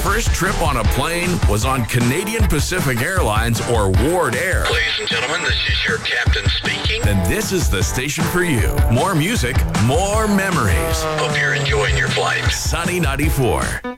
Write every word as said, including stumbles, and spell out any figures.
first trip on a plane was on Canadian Pacific Airlines or Ward Air, Ladies and gentlemen, this is your captain speaking. then this is the station for you. More music, more memories. Hope you're enjoying your flight. Sunny ninety-four.